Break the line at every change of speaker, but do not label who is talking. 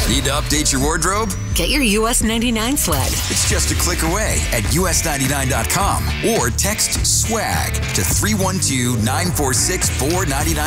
Need to update your wardrobe?
Get your US 99 swag.
It's just a click away at us99.com or text SWAG to 312-946-499.